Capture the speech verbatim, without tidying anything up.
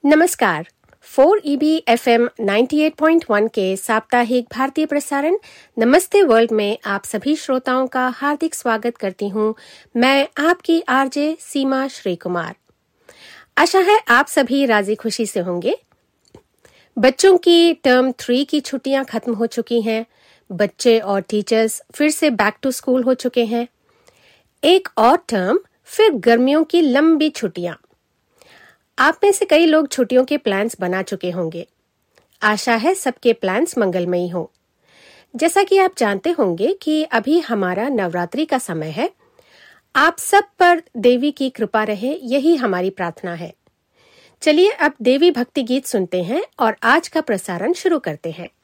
नमस्कार। Four E B F M अट्ठानवे point एक के साप्ताहिक भारतीय प्रसारण नमस्ते वर्ल्ड में आप सभी श्रोताओं का हार्दिक स्वागत करती हूँ। मैं आपकी आरजे सीमा श्री कुमार। आशा है आप सभी राजी खुशी से होंगे। बच्चों की टर्म थ्री की छुट्टियां खत्म हो चुकी हैं। बच्चे और टीचर्स फिर से बैक टू स्कूल हो चुके हैं। एक और टर्म, फिर गर्मियों की लंबी छुट्टियां। आप में से कई लोग छुट्टियों के प्लान्स बना चुके होंगे। आशा है सबके प्लान्स मंगलमयी हो। जैसा कि आप जानते होंगे कि अभी हमारा नवरात्रि का समय है। आप सब पर देवी की कृपा रहे, यही हमारी प्रार्थना है। चलिए अब देवी भक्ति गीत सुनते हैं और आज का प्रसारण शुरू करते हैं।